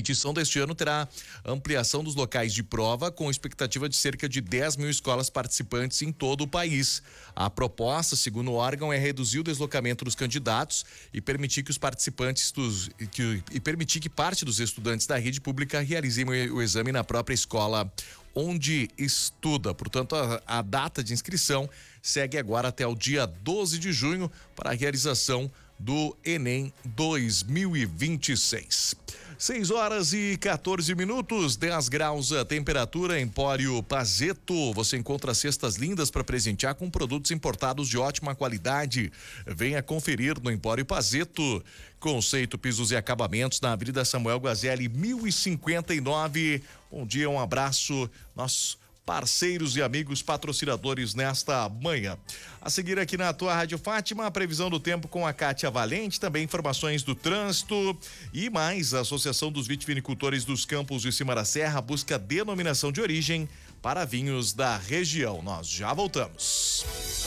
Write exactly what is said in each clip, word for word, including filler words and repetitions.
edição deste ano terá ampliação dos locais de prova, com expectativa de cerca de dez mil escolas participantes em todo o país. A proposta, segundo o órgão, é reduzir o deslocamento dos candidatos e permitir que os participantes dos, que, e permitir que parte dos estudantes da rede pública realizem o, o exame na própria escola onde estuda. Portanto, a, a data de inscrição segue agora até o dia doze de junho para a realização do Enem dois mil e vinte e seis. seis horas e quatorze minutos, dez graus a temperatura. Empório Pazeto. Você encontra cestas lindas para presentear com produtos importados de ótima qualidade. Venha conferir no Empório Pazeto. Conceito Pisos e Acabamentos na Avenida Samuel Guazelli, mil e cinquenta e nove. Bom dia, um abraço. Nossos parceiros e amigos patrocinadores nesta manhã. A seguir aqui na tua Rádio Fátima, a previsão do tempo com a Kátia Valente, também informações do trânsito e mais. A Associação dos Vitivinicultores dos Campos de Cima da Serra busca denominação de origem para vinhos da região. Nós já voltamos.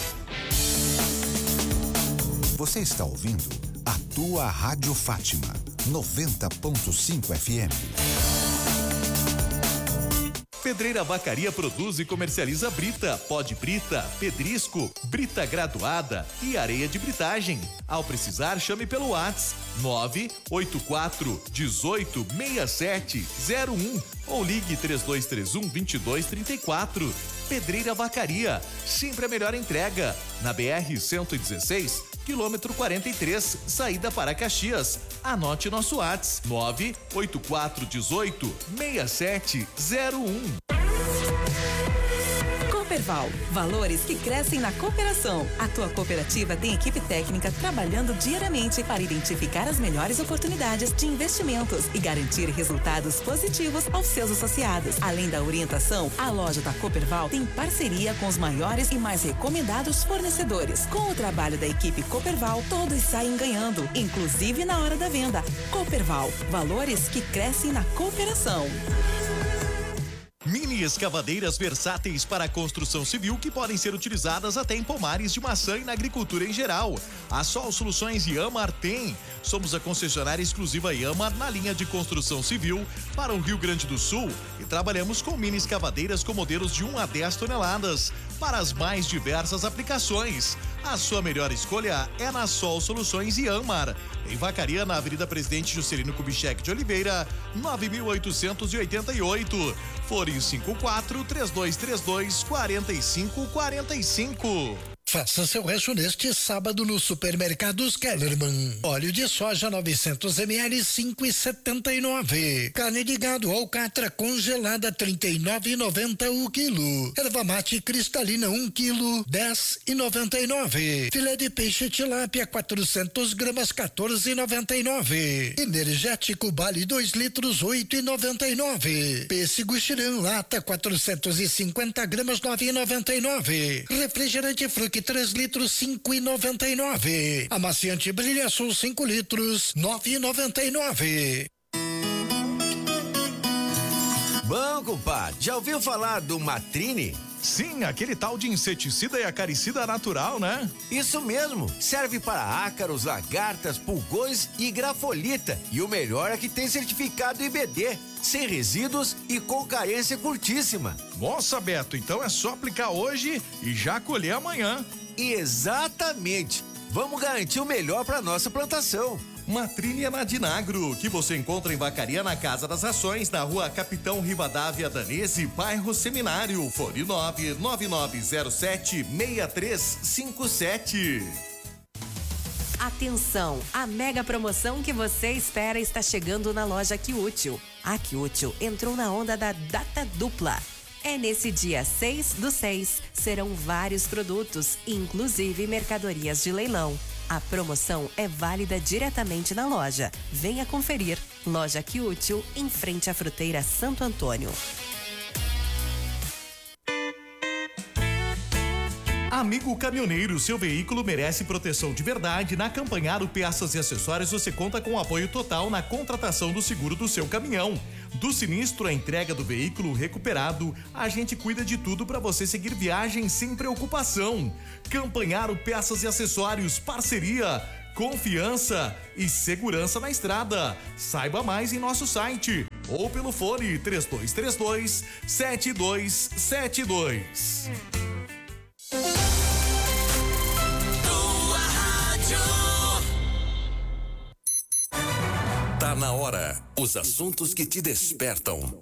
Você está ouvindo a tua Rádio Fátima, noventa ponto cinco F M. Pedreira Vacaria produz e comercializa brita, pó de brita, pedrisco, brita graduada e areia de britagem. Ao precisar, chame pelo WhatsApp nove oito quatro um oito seis sete zero um ou ligue três dois três um, dois dois três quatro. Pedreira Vacaria, sempre a melhor entrega. Na B R cento e dezesseis, quilômetro quarenta e três, saída para Caxias. Anote nosso WhatsApp nove oito quatro um oito seis sete zero um. Cooperval, valores que crescem na cooperação. A tua cooperativa tem equipe técnica trabalhando diariamente para identificar as melhores oportunidades de investimentos e garantir resultados positivos aos seus associados. Além da orientação, a loja da Cooperval tem parceria com os maiores e mais recomendados fornecedores. Com o trabalho da equipe Cooperval, todos saem ganhando, inclusive na hora da venda. Cooperval, valores que crescem na cooperação. Mini escavadeiras versáteis para a construção civil que podem ser utilizadas até em pomares de maçã e na agricultura em geral. A Sol Soluções Iamar tem. Somos a concessionária exclusiva Iamar na linha de construção civil para o Rio Grande do Sul e trabalhamos com mini escavadeiras com modelos de um a dez toneladas para as mais diversas aplicações. A sua melhor escolha é na Sol Soluções Iamar, em Vacaria, na Avenida Presidente Juscelino Kubitschek de Oliveira, nove mil oitocentos e oitenta e oito. Fone cinco quatro três dois três dois quatro cinco quatro cinco. Faça seu rancho neste sábado no Supermercados Kellerman. Óleo de soja novecentos mililitros, cinco e setenta e nove. Carne de gado alcatra congelada, trinta e nove e noventa o quilo. Erva mate cristalina, um quilo, dez e noventa e nove. Filé de peixe tilápia, quatrocentos gramas, quatorze e noventa e nove. Energético Bali, dois litros, oito e noventa e nove. Pêssego Xirã, lata, quatrocentos e cinquenta gramas, nove e noventa e nove. Refrigerante Fruc, três litros, cinco e noventa e nove. Amaciante Brilha Sul, cinco litros, nove e noventa e nove. Bom, compadre, já ouviu falar do Matrine? Sim, aquele tal de inseticida e acaricida natural, né? Isso mesmo, serve para ácaros, lagartas, pulgões e grafolita. E o melhor é que tem certificado I B D, sem resíduos e com carência curtíssima. Nossa, Beto, então é só aplicar hoje e já colher amanhã. Exatamente, vamos garantir o melhor para nossa plantação. Matrine é na Dinagro, que você encontra em Vacaria, na Casa das Ações, na Rua Capitão Rivadavia Danese, bairro Seminário. Fone nove nove nove zero sete seis três cinco sete. Atenção, a mega promoção que você espera está chegando na loja Que Útil. A Que Útil entrou na onda da data dupla. É nesse dia seis do seis, serão vários produtos, inclusive mercadorias de leilão. A promoção é válida diretamente na loja. Venha conferir. Loja Que Útil, em frente à Fruteira Santo Antônio. Amigo caminhoneiro, seu veículo merece proteção de verdade. Na Campanharo Peças e Acessórios você conta com apoio total na contratação do seguro do seu caminhão. Do sinistro à entrega do veículo recuperado, a gente cuida de tudo para você seguir viagem sem preocupação. Campanharo Peças e Acessórios, parceria confiança e segurança na estrada. Saiba mais em nosso site ou pelo fone três dois três dois, sete dois sete dois. Tá na hora. Os assuntos que te despertam.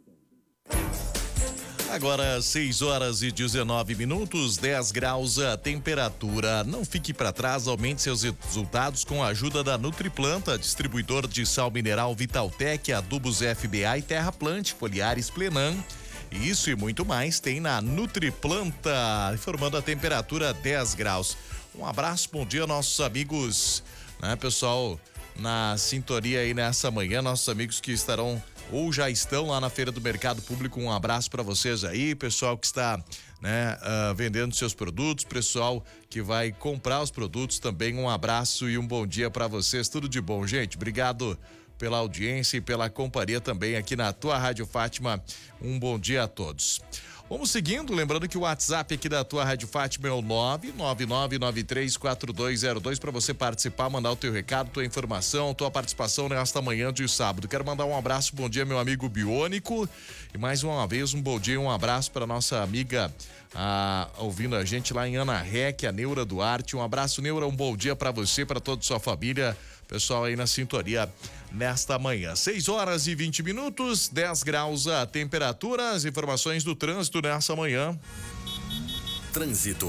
Agora seis horas e dezenove minutos, dez graus a temperatura. Não fique para trás, aumente seus resultados com a ajuda da Nutriplanta, distribuidor de sal mineral Vitaltec, adubos F B A e Terraplante, foliares Plenan. Isso e muito mais tem na Nutriplanta, informando a temperatura dez graus. Um abraço, bom dia, nossos amigos, né, pessoal, na sintonia aí nessa manhã, nossos amigos que estarão ou já estão lá na Feira do Mercado Público. Um abraço para vocês aí, pessoal que está, né, uh, vendendo seus produtos, pessoal que vai comprar os produtos também. Um abraço e um bom dia para vocês. Tudo de bom, gente. Obrigado pela audiência e pela companhia também aqui na tua Rádio Fátima. Um bom dia a todos. Vamos seguindo, lembrando que o WhatsApp aqui da tua Rádio Fátima é o nove nove nove nove três quatro dois zero dois para você participar, mandar o teu recado, tua informação, tua participação nesta manhã de sábado. Quero mandar um abraço, bom dia, meu amigo Biônico, e mais uma vez um bom dia, um abraço para nossa amiga ah, ouvindo a gente lá em Ana Rec, a Neura Duarte. Um abraço, Neura, um bom dia para você, para toda a sua família, pessoal aí na sintonia nesta manhã. seis horas e vinte minutos, dez graus a temperatura. As informações do trânsito nessa manhã. Trânsito.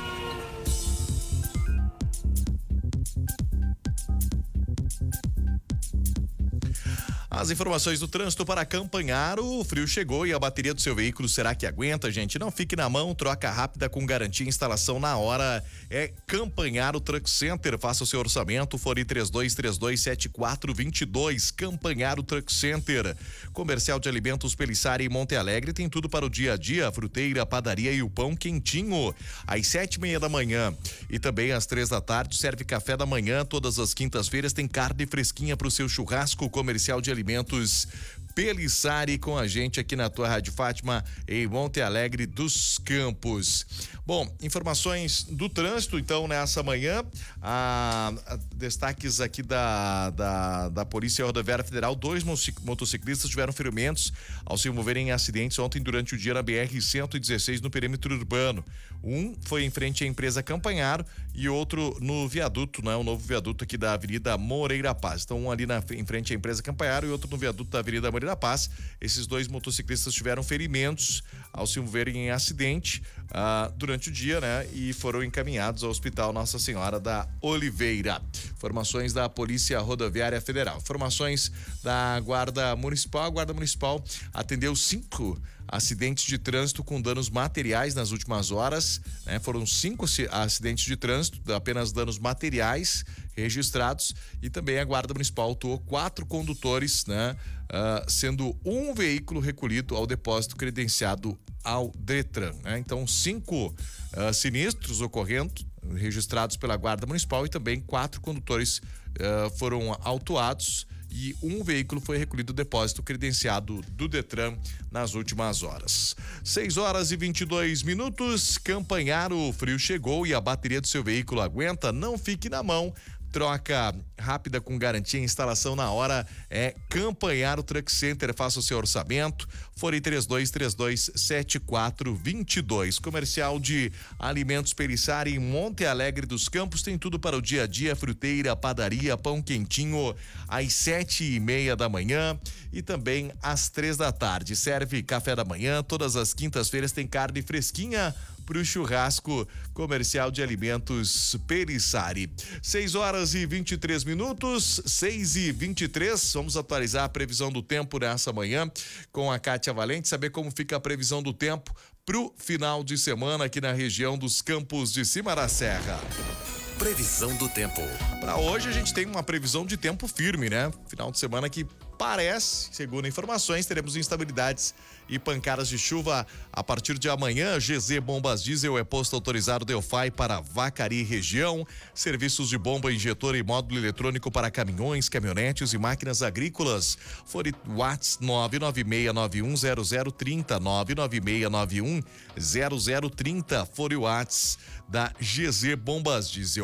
As informações do trânsito para Campanharo. O frio chegou e a bateria do seu veículo, será que aguenta, gente? Não fique na mão, troca rápida com garantia, instalação na hora. É Campanharo Truck Center. Faça o seu orçamento, fone três dois três dois, sete quatro dois dois. Campanharo Truck Center. Comercial de alimentos Pelissari em Monte Alegre tem tudo para o dia a dia, fruteira, padaria e o pão quentinho. Às sete e meia da manhã e também às três da tarde serve café da manhã. Todas as quintas-feiras tem carne fresquinha para o seu churrasco. Comercial de alimentos Pelissari com a gente aqui na tua Rádio Fátima em Monte Alegre dos Campos. Bom, informações do trânsito então nessa manhã, a, a, destaques aqui da, da, da Polícia Rodoviária Federal. Dois motociclistas tiveram ferimentos ao se envolverem em acidentes ontem durante o dia na B R cento e dezesseis no perímetro urbano. Um foi em frente à empresa Campanharo e outro no viaduto, né? O novo viaduto aqui da Avenida Moreira Paz. Então um ali na, em frente à empresa Campanharo e outro no viaduto da Avenida Moreira Paz. Esses dois motociclistas tiveram ferimentos ao se envolverem em acidente ah, durante o dia, né? E foram encaminhados ao Hospital Nossa Senhora da Oliveira. Informações da Polícia Rodoviária Federal. Informações da Guarda Municipal. A Guarda Municipal atendeu cinco acidentes de trânsito com danos materiais nas últimas horas, né? Foram cinco acidentes de trânsito, apenas danos materiais registrados, e também a Guarda Municipal autuou quatro condutores, né? Uh, sendo um veículo recolhido ao depósito credenciado ao Detran, né? Então, cinco uh, sinistros ocorrendo, registrados pela Guarda Municipal, e também quatro condutores uh, foram autuados e um veículo foi recolhido do depósito credenciado do Detran nas últimas horas. seis horas e vinte e dois minutos, Campanharo, o frio chegou e a bateria do seu veículo aguenta? Não fique na mão. Troca rápida com garantia, instalação na hora, é Campanharo Truck Center. Faça o seu orçamento, fone três dois três dois, sete quatro dois dois. Comercial de alimentos Pelissari em Monte Alegre dos Campos tem tudo para o dia a dia, fruteira, padaria, pão quentinho, às sete e meia da manhã e também às três da tarde. Serve café da manhã, todas as quintas-feiras tem carne fresquinha pro churrasco. Comercial de alimentos Pelissari. seis horas e vinte e três minutos, seis e vinte e três. Vamos atualizar a previsão do tempo nessa manhã com a Kátia Valente, saber como fica a previsão do tempo pro final de semana aqui na região dos Campos de Cima da Serra. Previsão do tempo. Para hoje a gente tem uma previsão de tempo firme, né? Final de semana que parece, segundo informações, teremos instabilidades e pancadas de chuva a partir de amanhã. G Z Bombas Diesel é posto autorizado Delphi para Vacaria e região. Serviços de bomba, injetor e módulo eletrônico para caminhões, caminhonetes e máquinas agrícolas. Fone WhatsApp nove nove seis nove um zero zero três zero, nove nove seis nove um zero zero três zero. Fone WhatsApp da G Z Bombas Diesel.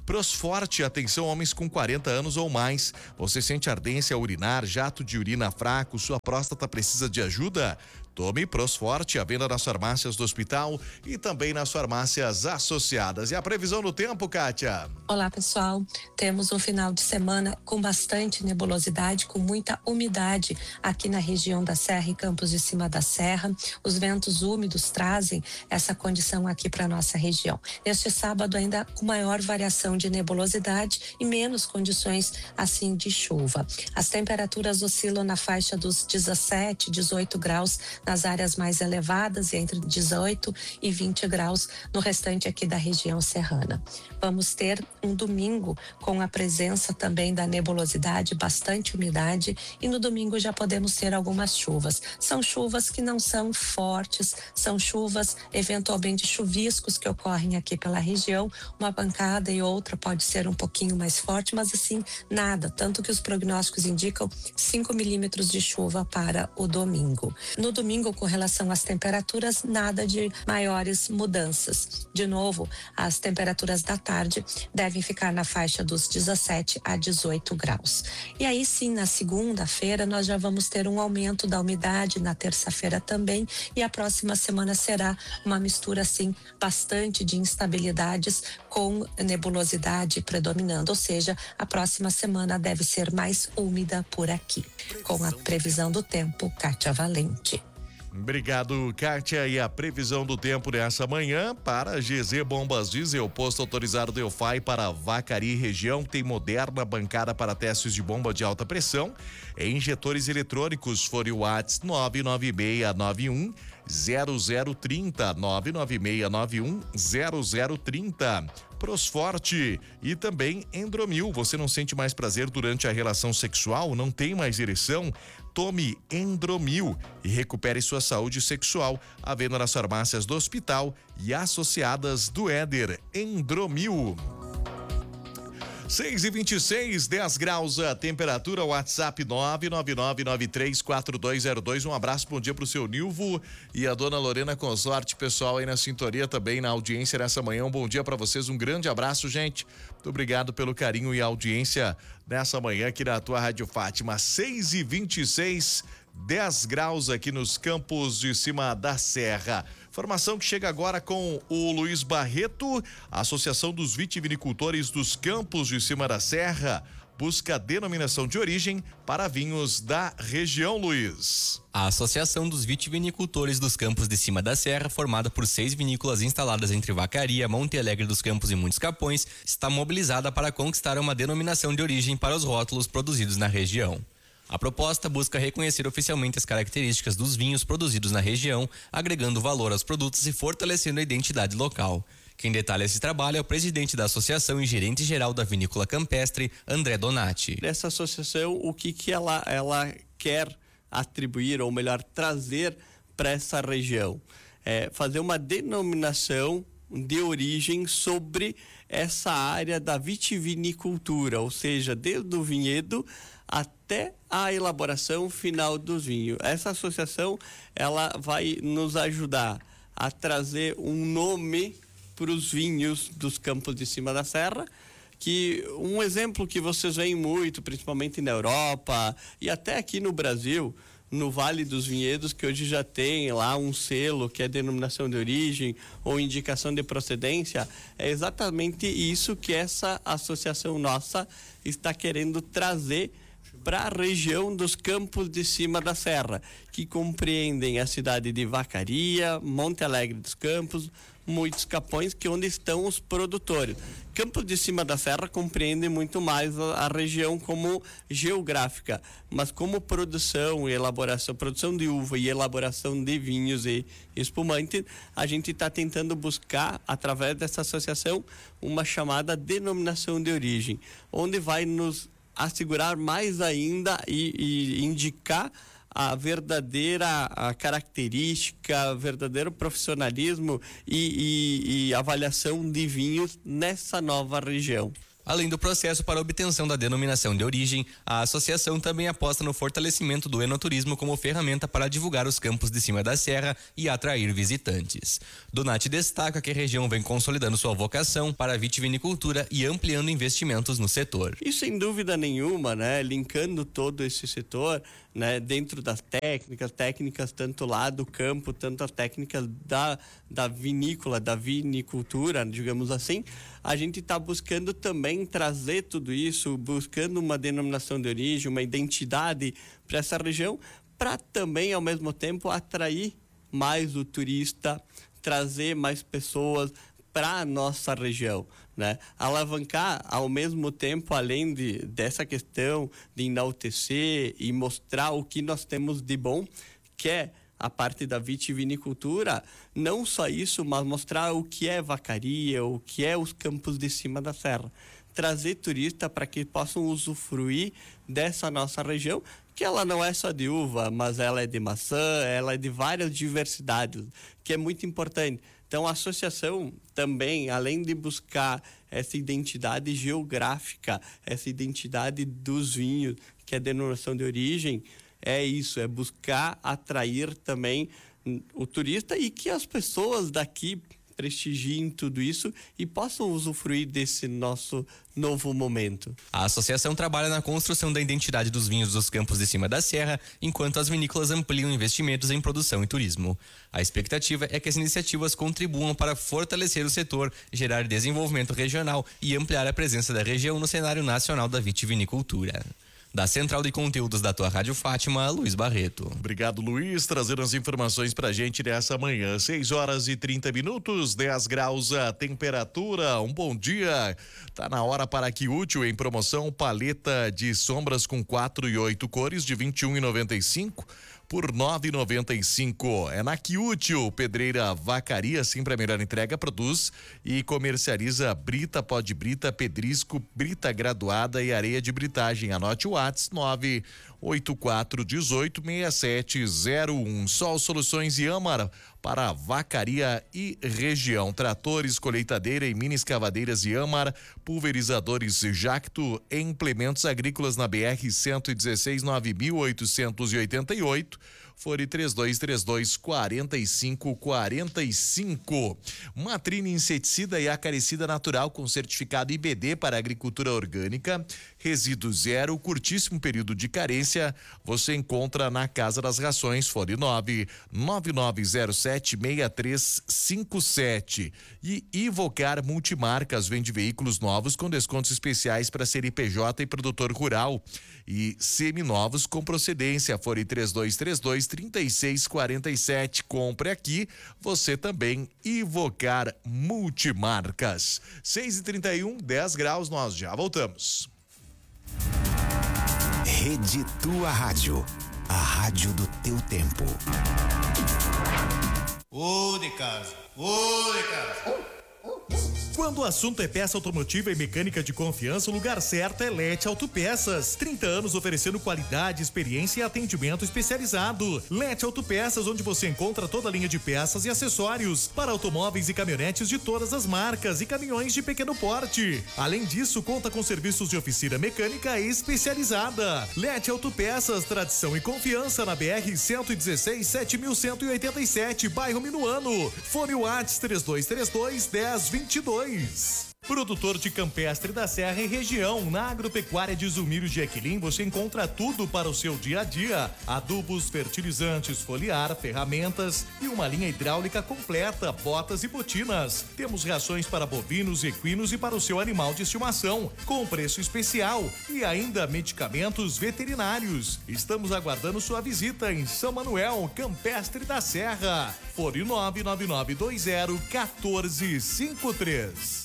Prosforte, atenção homens com quarenta anos ou mais. Você sente ardência ao urinar, jato de urina fraco, sua próstata precisa de ajuda? Tome Prosforte, à venda nas farmácias do hospital e também nas farmácias associadas. E a previsão do tempo, Kátia? Olá, pessoal. Temos um final de semana com bastante nebulosidade, com muita umidade aqui na região da Serra e Campos de Cima da Serra. Os ventos úmidos trazem essa condição aqui para nossa região. Neste sábado, ainda com maior variação de nebulosidade e menos condições assim de chuva. As temperaturas oscilam na faixa dos dezessete, dezoito graus nas áreas mais elevadas e entre dezoito e vinte graus no restante aqui da região serrana. Vamos ter um domingo com a presença também da nebulosidade, bastante umidade, e no domingo já podemos ter algumas chuvas. São chuvas que não são fortes, são chuvas eventualmente chuviscos que ocorrem aqui pela região, uma pancada e outra pode ser um pouquinho mais forte, mas assim, nada, tanto que os prognósticos indicam cinco milímetros de chuva para o domingo. No domingo, com relação às temperaturas, nada de maiores mudanças. De novo, as temperaturas da tarde devem ficar na faixa dos dezessete a dezoito graus. E aí sim, na segunda-feira, nós já vamos ter um aumento da umidade, na terça-feira também, e a próxima semana será uma mistura, assim, bastante de instabilidades com nebulosidade predominando, ou seja, a próxima semana deve ser mais úmida por aqui. Com a previsão do tempo, Kátia Valente. Obrigado, Kátia. E a previsão do tempo nessa manhã para G Z Bombas Diesel, posto autorizado do EUFAI para Vacaria e região, tem moderna bancada para testes de bomba de alta pressão e injetores eletrônicos. Fone WhatsApp nove nove seis nove um zero zero três zero, nove nove seis nove um zero zero três zero. Prosforte e também Endromil. Você não sente mais prazer durante a relação sexual? Não tem mais ereção? Tome Endromil e recupere sua saúde sexual. À venda nas farmácias do hospital e associadas do Éder. Endromil. seis e vinte e seis, dez graus a temperatura. WhatsApp nove nove nove nove três quatro dois zero dois. Um abraço, bom dia pro seu Nilvo e a dona Lorena Consorte, pessoal aí na sintonia também, na audiência nessa manhã. Um bom dia para vocês, um grande abraço, gente. Muito obrigado pelo carinho e audiência nessa manhã aqui na tua Rádio Fátima. seis e vinte e seis, dez graus aqui nos Campos de Cima da Serra. Informação que chega agora com o Luiz Barreto. A Associação dos Vitivinicultores dos Campos de Cima da Serra busca denominação de origem para vinhos da região, Luiz. A Associação dos Vitivinicultores dos Campos de Cima da Serra, formada por seis vinícolas instaladas entre Vacaria, Monte Alegre dos Campos e Muitos Capões, está mobilizada para conquistar uma denominação de origem para os rótulos produzidos na região. A proposta busca reconhecer oficialmente as características dos vinhos produzidos na região, agregando valor aos produtos e fortalecendo a identidade local. Quem detalha esse trabalho é o presidente da associação e gerente-geral da Vinícola Campestre, André Donati. Essa associação, o que, que ela, ela quer atribuir, ou melhor, trazer para essa região? É fazer uma denominação de origem sobre essa área da vitivinicultura, ou seja, desde o vinhedo até a elaboração final dos vinhos. Essa associação, ela vai nos ajudar a trazer um nome para os vinhos dos Campos de Cima da Serra, que um exemplo que vocês veem muito, principalmente na Europa e até aqui no Brasil, no Vale dos Vinhedos, que hoje já tem lá um selo que é denominação de origem ou indicação de procedência, é exatamente isso que essa associação nossa está querendo trazer para a região dos Campos de Cima da Serra, que compreendem a cidade de Vacaria, Monte Alegre dos Campos, Muitos Capões, que é onde estão os produtores. Campos de Cima da Serra compreende muito mais a, a região como geográfica, mas como produção e elaboração, produção de uva e elaboração de vinhos e espumante, a gente está tentando buscar, através dessa associação, uma chamada denominação de origem, onde vai nos assegurar mais ainda e, e indicar a verdadeira a característica, verdadeiro profissionalismo e, e, e avaliação de vinhos nessa nova região. Além do processo para obtenção da denominação de origem, a associação também aposta no fortalecimento do enoturismo como ferramenta para divulgar os campos de cima da serra e atrair visitantes. Donati destaca que a região vem consolidando sua vocação para a vitivinicultura e ampliando investimentos no setor. E sem dúvida nenhuma, né, linkando todo esse setor, né, dentro das técnicas, técnicas tanto lá do campo, tanto as técnicas da, da vinícola, da vinicultura, digamos assim, a gente está buscando também trazer tudo isso, buscando uma denominação de origem, uma identidade para essa região, para também, ao mesmo tempo, atrair mais o turista, trazer mais pessoas para a nossa região, né? Alavancar, ao mesmo tempo, além de, dessa questão de enaltecer e mostrar o que nós temos de bom, que é a parte da vitivinicultura, não só isso, mas mostrar o que é Vacaria, o que é os campos de cima da serra. Trazer turista para que possam usufruir dessa nossa região, que ela não é só de uva, mas ela é de maçã, ela é de várias diversidades, que é muito importante. Então, a associação também, além de buscar essa identidade geográfica, essa identidade dos vinhos, que é a denominação de origem, é isso, é buscar atrair também o turista e que as pessoas daqui prestigiem tudo isso e possam usufruir desse nosso novo momento. A associação trabalha na construção da identidade dos vinhos dos campos de cima da serra, enquanto as vinícolas ampliam investimentos em produção e turismo. A expectativa é que as iniciativas contribuam para fortalecer o setor, gerar desenvolvimento regional e ampliar a presença da região no cenário nacional da vitivinicultura. Da Central de Conteúdos da tua Rádio Fátima, Luiz Barreto. Obrigado, Luiz, trazendo as informações pra gente nessa manhã. seis horas e trinta minutos, dez graus a temperatura. Um bom dia. Tá na hora para que útil em promoção, paleta de sombras com quatro e oito cores de vinte e um e noventa e cinco por nove e noventa e cinco. É na Quiútil, Pedreira Vacaria, sempre a melhor entrega, produz e comercializa brita, pó de brita, pedrisco, brita graduada e areia de britagem. Anote o WhatsApp nove oito quatro um oito seis sete zero um. Sol Soluções e Âmara para Vacaria e região. Tratores, colheitadeira e mini escavadeiras e Âmara, pulverizadores Jacto, implementos agrícolas na B R cento e dezesseis, nove mil oitocentos e oitenta e oito. Fone três dois três dois, quatro cinco quatro cinco. Matrine inseticida e acaricida natural com certificado I B D para agricultura orgânica, resíduo zero, curtíssimo período de carência, você encontra na Casa das Rações. Fone nove nove nove zero sete seis três cinco sete. E Ivocar Multimarcas vende veículos novos com descontos especiais para C N P J e produtor rural e seminovos com procedência. Fone três dois três dois, três seis quatro sete. Compre aqui, você também. Ivocar Multimarcas. seis e trinta e um, dez graus, nós já voltamos. Rede Tua Rádio, a rádio do teu tempo. Ô de casa, ô de casa. Quando o assunto é peça automotiva e mecânica de confiança, o lugar certo é Lete Autopeças. trinta anos oferecendo qualidade, experiência e atendimento especializado. Lete Autopeças, onde você encontra toda a linha de peças e acessórios para automóveis e caminhonetes de todas as marcas e caminhões de pequeno porte. Além disso, conta com serviços de oficina mecânica especializada. Lete Autopeças, tradição e confiança na B R cento e dezesseis, sete mil cento e oitenta e sete, bairro Minuano. Fone WhatsApp três dois três dois, dez vinte e dois. Produtor de campestre da Serra e região. Na Agropecuária de Zumiro de Equilim você encontra tudo para o seu dia a dia: adubos, fertilizantes, foliar, ferramentas e uma linha hidráulica completa, botas e botinas. Temos rações para bovinos, equinos e para o seu animal de estimação, com preço especial, e ainda medicamentos veterinários. Estamos aguardando sua visita em São Manuel, Campestre da Serra. Fone nove nove nove dois zero um quatro cinco três.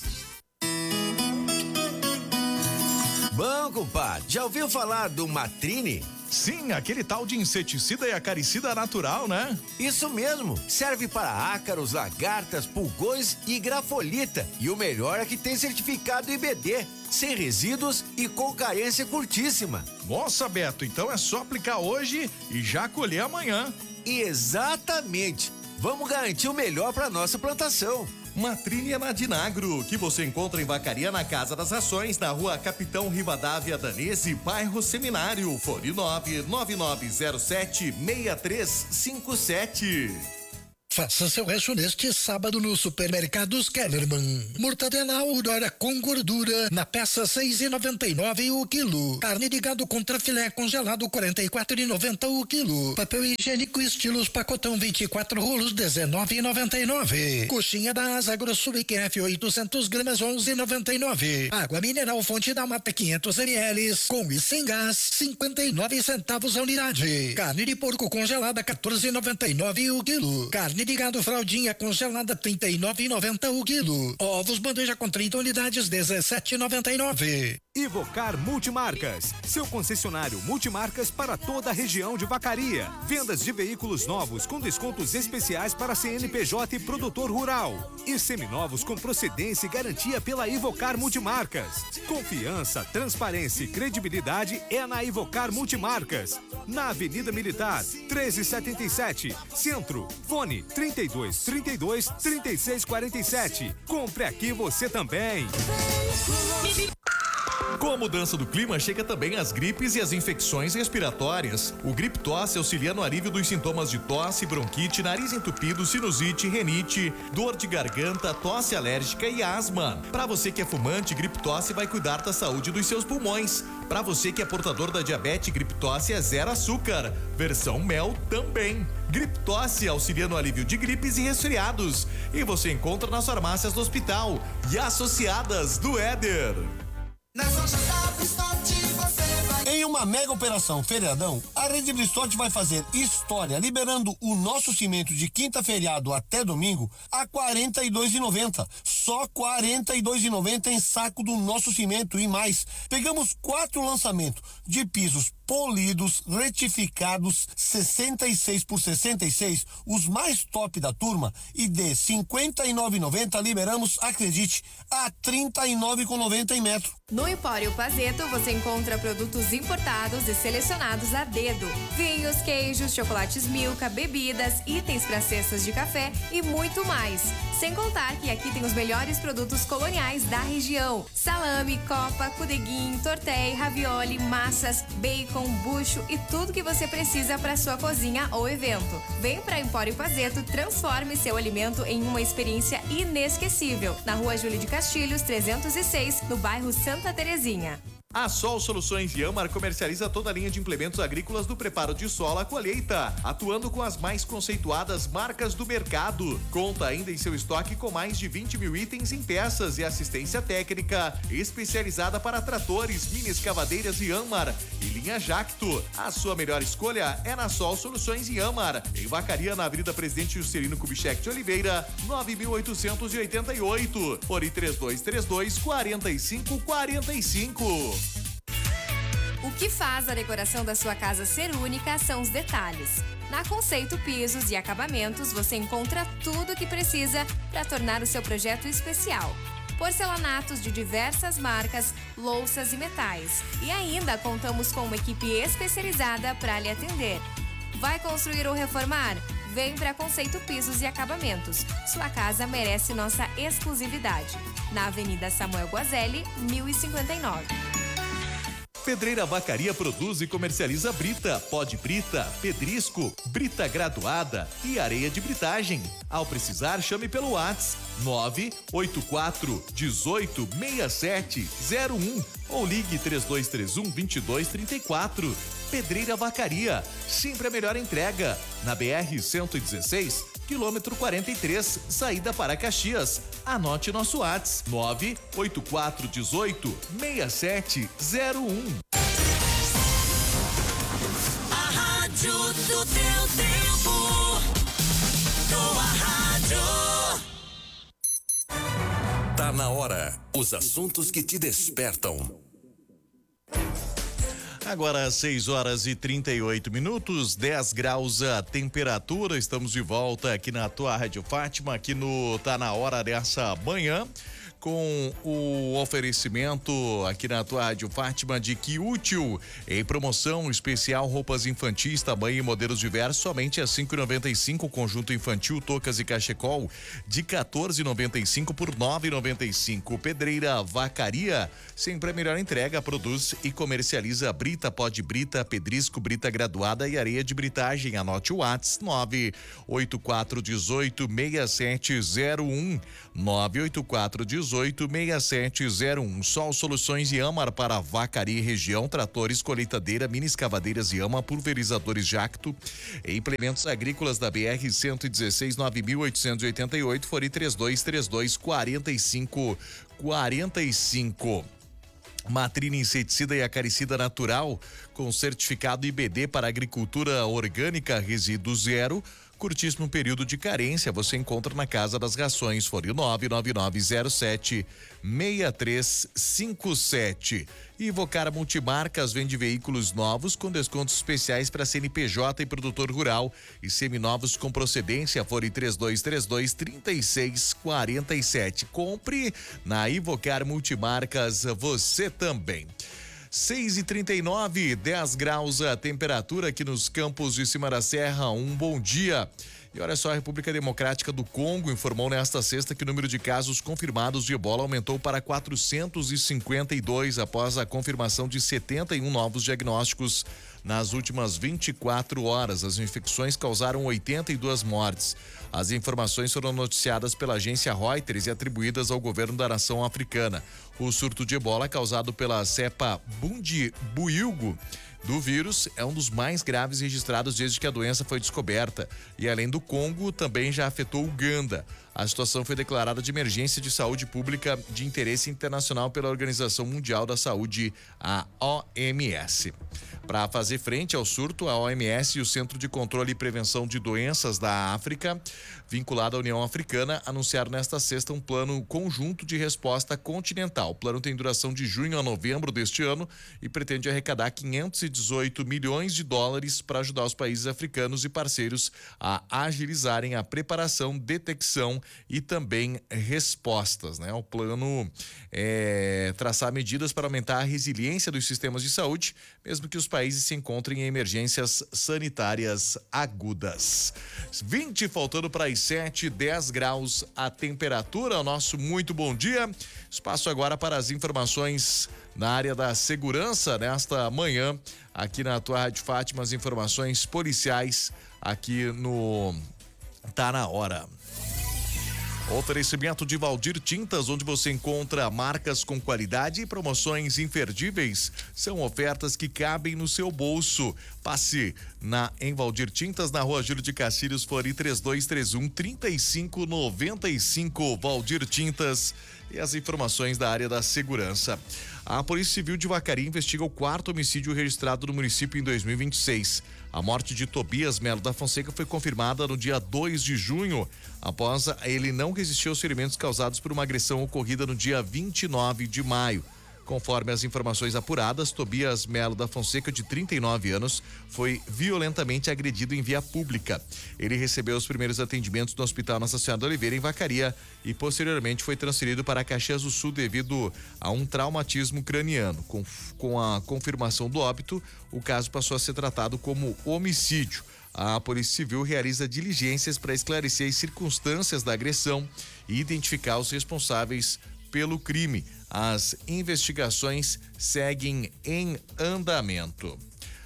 Bom, compadre, já ouviu falar do Matrine? Sim, aquele tal de inseticida e acaricida natural, né? Isso mesmo, serve para ácaros, lagartas, pulgões e grafolita. E o melhor é que tem certificado I B D, sem resíduos e com carência curtíssima. Nossa, Beto, então é só aplicar hoje e já colher amanhã. Exatamente, vamos garantir o melhor para nossa plantação. Matrine é na Dinagro, que você encontra em Vacaria na Casa das Ações, na rua Capitão Rivadavia Danese, bairro Seminário, fone nove nove nove zero sete seis três cinco sete. Faça seu rancho neste sábado no Supermercados Kellerman. Mortadela Aurora com gordura na peça seis e noventa e nove o quilo. Carne de gado contra filé congelado quarenta e quatro e noventa o quilo. Papel higiênico estilos pacotão vinte e quatro rolos dezenove e noventa e nove. Coxinha da Asa Grosso I Q F oitocentos gramas onze e noventa e nove. Água mineral Fonte da Mata quinhentos mililitros com e sem gás cinquenta e nove centavos a unidade. Carne de porco congelada quatorze e noventa e nove o quilo. Carne de gado fraldinha congelada trinta e nove e noventa o quilo. Ovos bandeja com trinta unidades dezessete e noventa e nove. Ivocar Multimarcas, seu concessionário multimarcas para toda a região de Vacaria. Vendas de veículos novos com descontos especiais para C N P J e produtor rural. E seminovos com procedência e garantia pela Ivocar Multimarcas. Confiança, transparência e credibilidade é na Ivocar Multimarcas. Na Avenida Militar, treze e setenta e sete, Centro. Fone trinta e dois, trinta e dois, trinta e seis, quarenta e sete. Compre aqui você também. Com a mudança do clima, chega também as gripes e as infecções respiratórias. O Grip Tosse auxilia no alívio dos sintomas de tosse, bronquite, nariz entupido, sinusite, renite, dor de garganta, tosse alérgica e asma. Para você que é fumante, Grip Tosse vai cuidar da saúde dos seus pulmões. Para você que é portador da diabetes, Grip Tosse é zero açúcar. Versão mel também. Grip Tosse auxilia no alívio de gripes e resfriados. E você encontra nas farmácias do hospital e associadas do Éder. Nas lojas da Bristote você vai... Em uma mega operação feriadão, a Rede Bristote vai fazer história liberando o nosso cimento de quinta feriado até domingo a quarenta e dois reais e noventa centavos. Só quarenta e dois reais e noventa centavos em saco do nosso cimento e mais. Pegamos quatro lançamentos de pisos polidos, retificados, sessenta e seis por sessenta e seis, os mais top da turma, e de cinquenta e nove reais e noventa centavos liberamos, acredite, a trinta e nove reais e noventa centavos em metro. No Empório Pazeto você encontra produtos importados e selecionados a dedo. Vinhos, queijos, chocolates Milka, bebidas, itens para cestas de café e muito mais. Sem contar que aqui tem os melhores produtos coloniais da região. Salame, copa, cudeguinho, tortei, ravioli, massas, bacon, bucho e tudo que você precisa para sua cozinha ou evento. Vem para Empório Pazeto, transforme seu alimento em uma experiência inesquecível. Na Rua Júlio de Castilhos, trezentos e seis, no bairro Santa Terezinha. A Sol Soluções Iamar comercializa toda a linha de implementos agrícolas do preparo de solo à colheita, atuando com as mais conceituadas marcas do mercado. Conta ainda em seu estoque com mais de vinte mil itens em peças e assistência técnica especializada para tratores, mini escavadeiras Iamar e linha Jacto. A sua melhor escolha é na Sol Soluções Iamar, em Vacaria, na Avenida Presidente Juscelino Kubitschek de Oliveira, nove mil oitocentos e oitenta e oito. Fone três dois três dois, quatro cinco quatro cinco. O que faz a decoração da sua casa ser única são os detalhes. Na Conceito Pisos e Acabamentos você encontra tudo o que precisa para tornar o seu projeto especial. Porcelanatos de diversas marcas, louças e metais. E ainda contamos com uma equipe especializada para lhe atender. Vai construir ou reformar? Vem para Conceito Pisos e Acabamentos. Sua casa merece nossa exclusividade. Na Avenida Samuel Guazelli, mil e cinquenta e nove. Pedreira Vacaria produz e comercializa brita, pó de brita, pedrisco, brita graduada e areia de britagem. Ao precisar, chame pelo WhatsApp nove oito quatro um oito seis sete zero um ou ligue três dois três um, dois dois três quatro. Pedreira Vacaria, sempre a melhor entrega. Na B R cento e dezesseis, quilômetro quarenta e três, saída para Caxias. Anote nosso WhatsApp nove oito quatro um oito seis sete zero um. A rádio do teu tempo, tua rádio. Tá na hora, os assuntos que te despertam. Agora seis horas e trinta e oito minutos, dez graus a temperatura. Estamos de volta aqui na tua Rádio Fátima, aqui no Tá na Hora dessa manhã. com o oferecimento aqui na tua Rádio Fátima de Que Útil, em promoção especial roupas infantis, tamanho e modelos diversos, somente a cinco e noventa e cinco, conjunto infantil, toucas e cachecol de quatorze e noventa e cinco por nove e noventa e cinco. Pedreira Vacaria, sempre a melhor entrega, produz e comercializa brita, pó de brita, pedrisco, brita graduada e areia de britagem. Anote o WhatsApp nove oito quatro um oito seis sete zero um nove oito quatro um oito seis sete zero um. Sol Soluções Iamar para Vacaria e região, tratores, colheitadeira, mini escavadeiras Iama, pulverizadores Jacto, implementos agrícolas da B R cento e dezesseis nove mil oitocentos e oitenta e oito, fone três dois três dois quarenta e cinco quarenta e cinco. Matrina Inseticida e Acaricida Natural com certificado I B D para agricultura orgânica, resíduo zero. Curtíssimo período de carência, você encontra na Casa das Rações, fone nove nove nove zero sete seis três cinco sete. E Vocar Multimarcas vende veículos novos com descontos especiais para C N P J e produtor rural e seminovos com procedência, fone três dois três dois três seis quatro sete. Compre na Ivocar Multimarcas você também. seis e trinta e nove, dez graus a temperatura aqui nos campos de cima da serra. Um bom dia. E olha só, a República Democrática do Congo informou nesta sexta que o número de casos confirmados de ebola aumentou para quatrocentos e cinquenta e dois após a confirmação de setenta e um novos diagnósticos nas últimas vinte e quatro horas. As infecções causaram oitenta e duas mortes. As informações foram noticiadas pela agência Reuters e atribuídas ao governo da nação africana. O surto de ebola causado pela cepa Bundibugyo do vírus é um dos mais graves registrados desde que a doença foi descoberta. E além do Congo, também já afetou Uganda. A situação foi declarada de emergência de saúde pública de interesse internacional pela Organização Mundial da Saúde, a O M S. Para fazer frente ao surto, a O M S e o Centro de Controle e Prevenção de Doenças da África, vinculado à União Africana, anunciaram nesta sexta um plano conjunto de resposta continental. O plano tem duração de junho a novembro deste ano e pretende arrecadar quinhentos e dezoito milhões de dólares para ajudar os países africanos e parceiros a agilizarem a preparação, detecção e também respostas, né? O plano é traçar medidas para aumentar a resiliência dos sistemas de saúde, mesmo que os países se encontrem em emergências sanitárias agudas. vinte faltando para as sete, dez graus a temperatura. O nosso muito bom dia. Espaço agora para as informações na área da segurança nesta manhã, aqui na tua Rádio Fátima, as informações policiais aqui no Tá na Hora. Oferecimento de Valdir Tintas, onde você encontra marcas com qualidade e promoções imperdíveis. São ofertas que cabem no seu bolso. Passe na em Valdir Tintas, na Rua Júlio de Castilhos, fone três dois três um três cinco nove cinco. Valdir Tintas e as informações da área da segurança. A Polícia Civil de Vacaria investiga o quarto homicídio registrado no município em dois mil e vinte e seis. A morte de Tobias Melo da Fonseca foi confirmada no dia dois de junho, após ele não resistir aos ferimentos causados por uma agressão ocorrida no dia vinte e nove de maio. Conforme as informações apuradas, Tobias Melo da Fonseca, de trinta e nove anos, foi violentamente agredido em via pública. Ele recebeu os primeiros atendimentos no Hospital Nossa Senhora da Oliveira, em Vacaria, e posteriormente foi transferido para Caxias do Sul devido a um traumatismo craniano. Com, com a confirmação do óbito, o caso passou a ser tratado como homicídio. A Polícia Civil realiza diligências para esclarecer as circunstâncias da agressão e identificar os responsáveis pelo crime. As investigações seguem em andamento.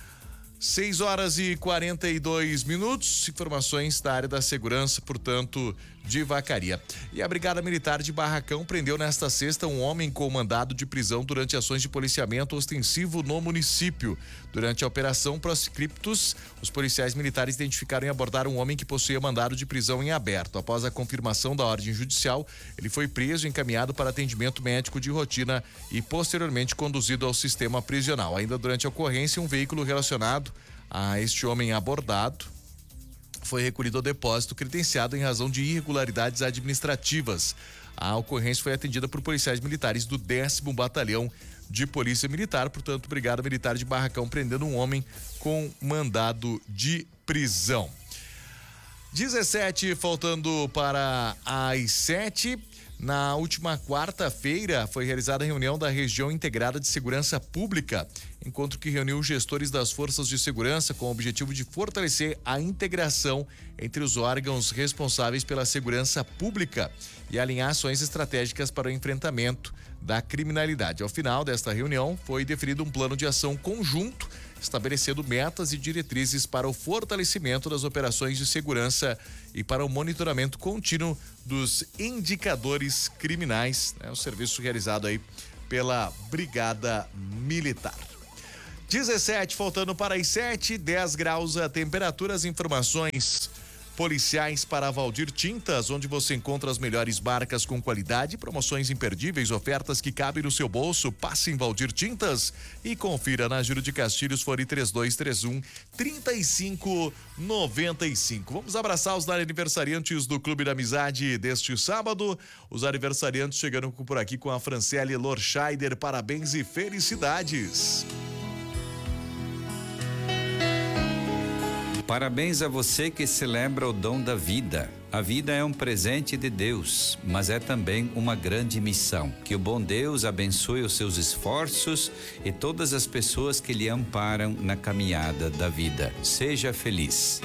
seis horas e quarenta e dois minutos, informações da área da segurança, portanto, de Vacaria. E a Brigada Militar de Barracão prendeu nesta sexta um homem com mandado de prisão durante ações de policiamento ostensivo no município. Durante a operação Proscriptus, os policiais militares identificaram e abordaram um homem que possuía mandado de prisão em aberto. Após a confirmação da ordem judicial, ele foi preso e encaminhado para atendimento médico de rotina e posteriormente conduzido ao sistema prisional. Ainda durante a ocorrência, um veículo relacionado a este homem abordado foi recolhido ao depósito credenciado em razão de irregularidades administrativas. A ocorrência foi atendida por policiais militares do décimo Batalhão de Polícia Militar, portanto, Brigada Militar de Barracão prendendo um homem com mandado de prisão. dezessete faltando para as sete. Na última quarta-feira foi realizada a reunião da Região Integrada de Segurança Pública, encontro que reuniu gestores das forças de segurança com o objetivo de fortalecer a integração entre os órgãos responsáveis pela segurança pública e alinhar ações estratégicas para o enfrentamento da criminalidade. Ao final desta reunião, foi definido um plano de ação conjunto, estabelecendo metas e diretrizes para o fortalecimento das operações de segurança e para o monitoramento contínuo dos indicadores criminais, né? O serviço realizado aí pela Brigada Militar. dezessete, faltando para as sete, dez graus a temperatura. As informações policiais para Valdir Tintas, onde você encontra as melhores marcas com qualidade, promoções imperdíveis, ofertas que cabem no seu bolso. Passe em Valdir Tintas e confira na Júlio de Castilhos, fone três dois três um, três cinco nove cinco. Vamos abraçar os aniversariantes do Clube da Amizade deste sábado. Os aniversariantes chegando por aqui com a Franciele Lorscheider. Parabéns e felicidades. Parabéns a você que celebra o dom da vida. A vida é um presente de Deus, mas é também uma grande missão. Que o bom Deus abençoe os seus esforços e todas as pessoas que lhe amparam na caminhada da vida. Seja feliz.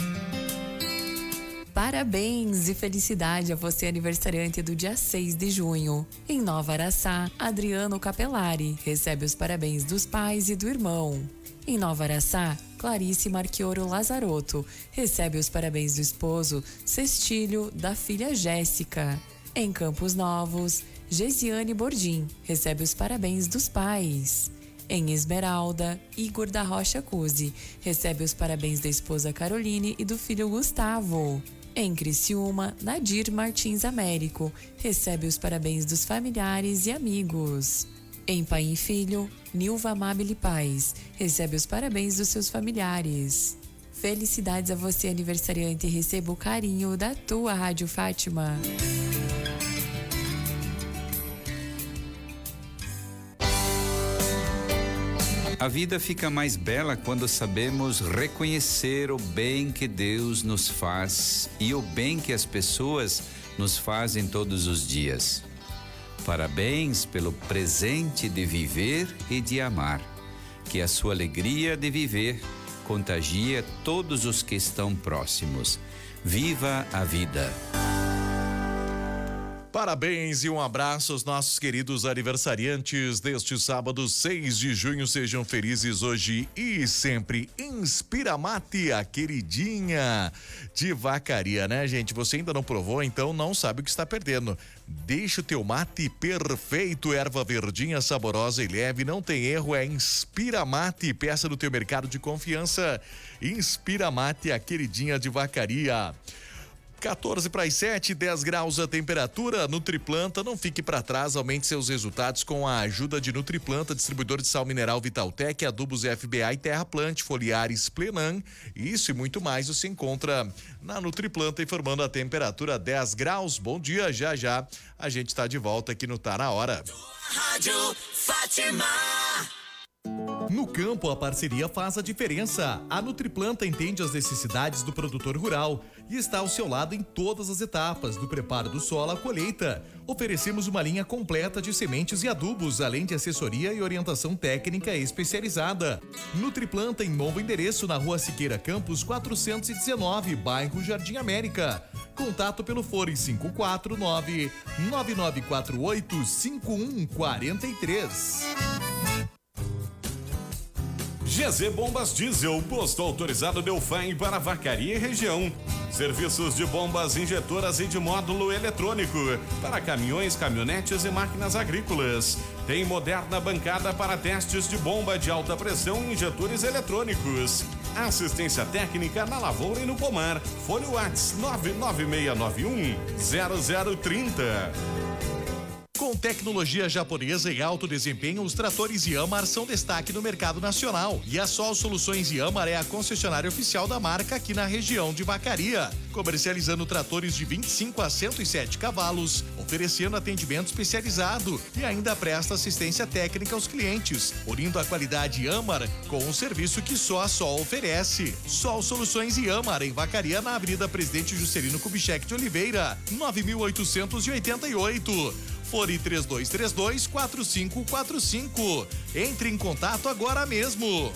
Parabéns e felicidade a você, aniversariante do dia seis de junho. Em Nova Araçá, Adriano Capelari recebe os parabéns dos pais e do irmão. Em Nova Araçá, Clarice Marchioro Lazarotto recebe os parabéns do esposo Cestílio, da filha Jéssica. Em Campos Novos, Gesiane Bordim recebe os parabéns dos pais. Em Esmeralda, Igor da Rocha Cusi recebe os parabéns da esposa Caroline e do filho Gustavo. Em Criciúma, Nadir Martins Américo recebe os parabéns dos familiares e amigos. Em Pai e Filho, Nilva Amabile Paz recebe os parabéns dos seus familiares. Felicidades a você, aniversariante, e receba o carinho da tua Rádio Fátima. A vida fica mais bela quando sabemos reconhecer o bem que Deus nos faz e o bem que as pessoas nos fazem todos os dias. Parabéns pelo presente de viver e de amar. Que a sua alegria de viver contagie todos os que estão próximos. Viva a vida! Parabéns e um abraço aos nossos queridos aniversariantes deste sábado, seis de junho. Sejam felizes hoje e sempre. Inspira Mate, a queridinha de Vacaria, né, gente? Você ainda não provou, então não sabe o que está perdendo. Deixa o teu mate perfeito, erva verdinha, saborosa e leve, não tem erro, é Inspira Mate. Peça do teu mercado de confiança. Inspira Mate, a queridinha de Vacaria. quatorze para as sete, dez graus a temperatura. Nutriplanta, não fique para trás, aumente seus resultados com a ajuda de Nutriplanta, distribuidor de sal mineral Vitaltec, adubos F B A e Terraplante, foliares Plenan. Isso e muito mais você encontra na Nutriplanta, informando a temperatura dez graus. Bom dia, já já a gente está de volta aqui no Tá Na Hora. Rádio Fátima. No campo, a parceria faz a diferença. A Nutriplanta entende as necessidades do produtor rural e está ao seu lado em todas as etapas, do preparo do solo à colheita. Oferecemos uma linha completa de sementes e adubos, além de assessoria e orientação técnica especializada. Nutriplanta em novo endereço na Rua Siqueira Campos, quatrocentos e dezenove, bairro Jardim América. Contato pelo fone cinco quatro nove, nove nove quatro oito, cinco um quatro três. G Z Bombas Diesel, posto autorizado Delfim para Vacaria e região. Serviços de bombas injetoras e de módulo eletrônico para caminhões, caminhonetes e máquinas agrícolas. Tem moderna bancada para testes de bomba de alta pressão e injetores eletrônicos. Assistência técnica na lavoura e no pomar. Fone WhatsApp nove nove seis nove um zero zero três zero. Com tecnologia japonesa e alto desempenho, os tratores Yanmar são destaque no mercado nacional. E a Sol Soluções Yanmar é a concessionária oficial da marca aqui na região de Vacaria, comercializando tratores de vinte e cinco a cento e sete cavalos, oferecendo atendimento especializado e ainda presta assistência técnica aos clientes, unindo a qualidade Yanmar com um serviço que só a Sol oferece. Sol Soluções Yanmar, em Vacaria, na Avenida Presidente Juscelino Kubitschek de Oliveira, nove mil oitocentos e oitenta e oito. Fone três dois três dois, quatro cinco quatro cinco. Entre em contato agora mesmo.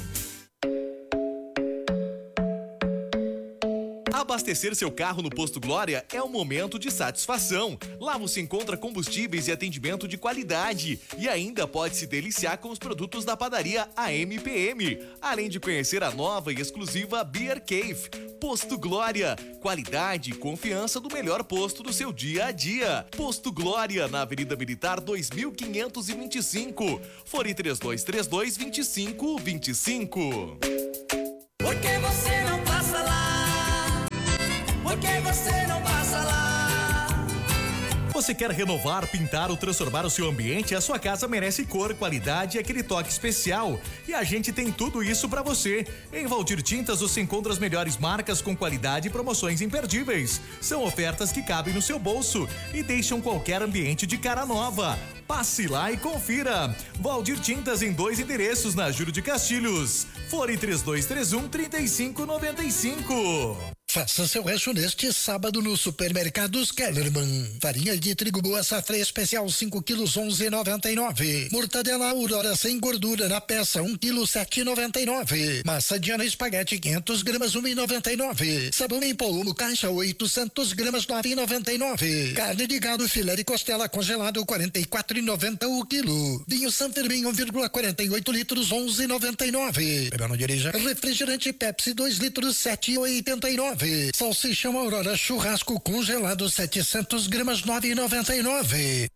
Abastecer seu carro no Posto Glória é um momento de satisfação. Lá você encontra combustíveis e atendimento de qualidade e ainda pode se deliciar com os produtos da padaria A M P M, além de conhecer a nova e exclusiva Beer Cave. Posto Glória, qualidade e confiança do melhor posto do seu dia a dia. Posto Glória, na Avenida Militar dois mil quinhentos e vinte e cinco. Fone três dois três dois, vinte e cinco vinte e cinco. Por que você não passa lá? Por que você não passa lá? Você quer renovar, pintar ou transformar o seu ambiente? A sua casa merece cor, qualidade e aquele toque especial. E a gente tem tudo isso pra você. Em Valdir Tintas você encontra as melhores marcas com qualidade e promoções imperdíveis. São ofertas que cabem no seu bolso e deixam qualquer ambiente de cara nova. Passe lá e confira. Valdir Tintas em dois endereços na Júlio de Castilhos. Fone três dois três um, três cinco nove cinco. Faça seu rancho neste sábado no Supermercados Kellerman. Farinha de trigo boa safra especial cinco quilos, onze e noventa e nove. Mortadela Aurora sem gordura na peça um quilo, sete e noventa e nove. Massa Diana espaguete quinhentas gramas, um e noventa e nove. Sabão em pó caixa oitocentas gramas, nove e noventa e nove. Carne de gado filé de costela congelado quarenta e quatro e noventa o quilo. Vinho San Fermin um vírgula quarenta e oito litros, onze e noventa e nove. Bebeu, não dirija. Refrigerante Pepsi dois litros, sete e oitenta e nove. Salsichão Aurora churrasco congelado setecentas gramas, nove e noventa e nove.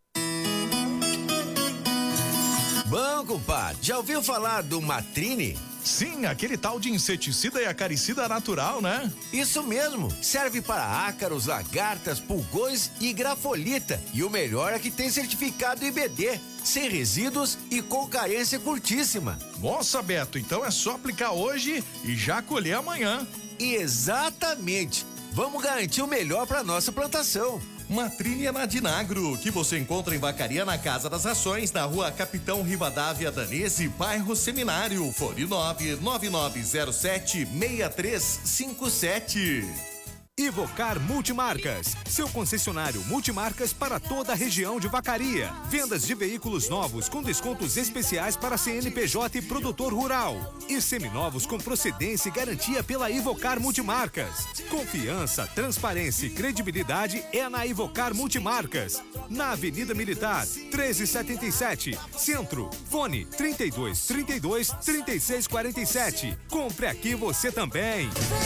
Bom, compadre, já ouviu falar do Matrine? Sim, aquele tal de inseticida e acaricida natural, né? Isso mesmo, serve para ácaros, lagartas, pulgões e grafolita. E o melhor é que tem certificado I B D, sem resíduos e com carência curtíssima. Nossa, Beto, então é só aplicar hoje e já colher amanhã. Exatamente. Vamos garantir o melhor para nossa plantação. Matrine é na Dinagro, que você encontra em Vacaria, na Casa das Ações, na Rua Capitão Rivadavia Danese, bairro Seminário. Fone nove nove nove zero sete, seis três cinco sete. Ivocar Multimarcas, seu concessionário multimarcas para toda a região de Vacaria. Vendas de veículos novos com descontos especiais para C N P J e produtor rural. E seminovos com procedência e garantia pela Ivocar Multimarcas. Confiança, transparência e credibilidade é na Ivocar Multimarcas. Na Avenida Militar, treze setenta e sete, Centro. Fone trinta e dois, trinta e dois, trinta e seis quarenta e sete. Compre aqui você também.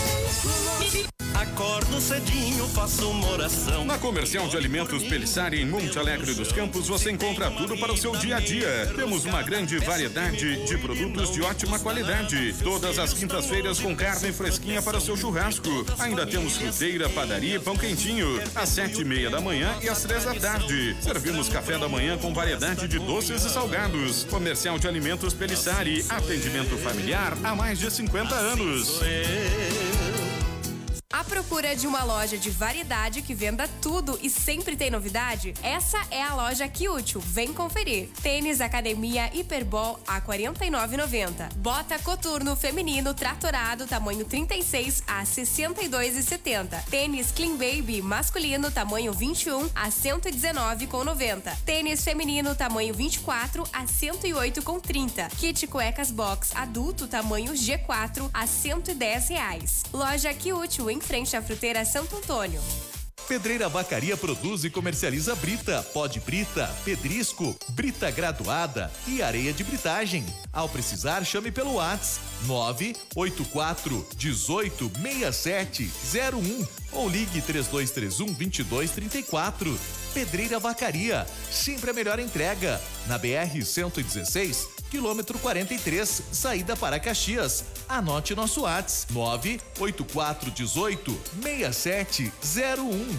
Acordo cedinho, faço uma oração. Na Comercial de Alimentos Pelissari, em Monte Alegre dos Campos, você encontra tudo para o seu dia a dia. Temos uma grande variedade de produtos de ótima qualidade. Todas as quintas-feiras com carne fresquinha para o seu churrasco. Ainda temos fruteira, padaria e pão quentinho. Às sete e meia da manhã e às três da tarde. Servimos café da manhã com variedade de doces e salgados. Comercial de Alimentos Pelissari, atendimento familiar há mais de cinquenta anos. À procura de uma loja de variedade que venda tudo e sempre tem novidade? Essa é a loja Que Útil. Vem conferir. Tênis Academia Hiperbol a quarenta e nove reais e noventa centavos. Bota Coturno feminino tratorado tamanho trinta e seis a sessenta e dois reais e setenta centavos. Tênis Clean Baby masculino tamanho vinte e um a cento e dezenove reais e noventa centavos. Tênis feminino tamanho vinte e quatro a cento e oito reais e trinta centavos. Kit Cuecas Box adulto tamanho G quatro a cento e dez reais. Loja Que Útil, em frente à fruteira Santo Antônio. Pedreira Vacaria produz e comercializa brita, pó de brita, pedrisco, brita graduada e areia de britagem. Ao precisar, chame pelo WhatsApp nove oito quatro um oito seis sete zero um ou ligue três dois três um, dois dois três quatro. Pedreira Vacaria, sempre a melhor entrega. Na B R cento e dezesseis, quilômetro quarenta e três, saída para Caxias. Anote nosso WhatsApp nove oito quatro um oito seis sete zero um.